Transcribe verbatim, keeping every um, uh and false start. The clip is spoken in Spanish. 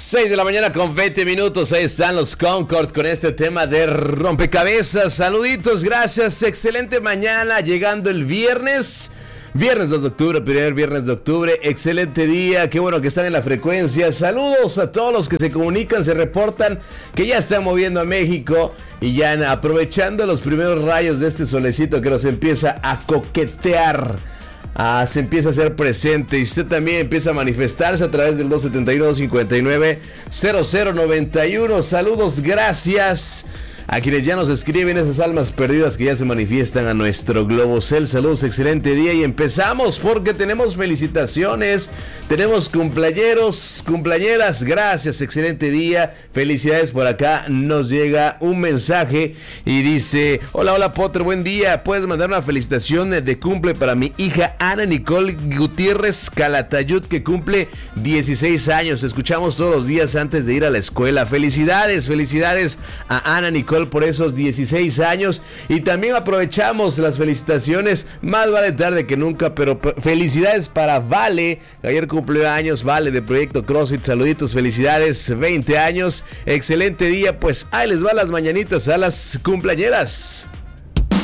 seis de la mañana con veinte minutos, ahí están los Concord con este tema de rompecabezas. Saluditos, gracias, excelente mañana, llegando el viernes. Viernes dos de octubre, primer viernes de octubre, excelente día, qué bueno que están en la frecuencia. Saludos a todos los que se comunican, se reportan que ya están moviendo a México y ya aprovechando los primeros rayos de este solecito que nos empieza a coquetear. Ah, se empieza a hacer presente y usted también empieza a manifestarse a través del dos setenta y uno, dos cincuenta y nueve, cero cero noventa y uno. Saludos, gracias a quienes ya nos escriben, esas almas perdidas que ya se manifiestan a nuestro Globocel. Saludos, excelente día y empezamos porque tenemos felicitaciones, tenemos cumpleañeros, cumpleañeras, gracias, excelente día, felicidades. Por acá nos llega un mensaje y dice: hola, hola Potter, buen día, puedes mandar una felicitación de cumple para mi hija Ana Nicole Gutiérrez Calatayud, que cumple dieciséis años, escuchamos todos los días antes de ir a la escuela. Felicidades, felicidades a Ana Nicole por esos dieciséis años, y también aprovechamos las felicitaciones, más vale tarde que nunca, pero felicidades para Vale, ayer cumplió años Vale de Proyecto CrossFit, saluditos, felicidades, veinte años, excelente día, pues ahí les va las mañanitas a las cumpleañeras.